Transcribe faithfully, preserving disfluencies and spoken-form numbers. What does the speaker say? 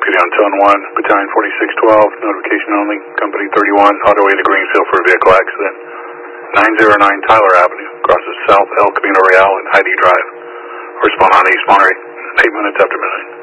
deputy on Zone one, Battalion forty-six twelve, notification only, Company thirty-one, on the way to Greensfield for a vehicle accident. nine oh nine Tyler Avenue, crosses South El Camino Real and Heidi Drive. Respond on East Monterey, eight minutes after midnight.